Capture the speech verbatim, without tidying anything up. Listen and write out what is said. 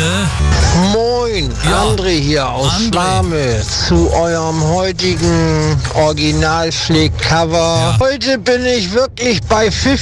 Moin, Ja. André hier aus André. Schwame zu eurem heutigen Originalschläg-Cover. Ja. Heute bin ich wirklich bei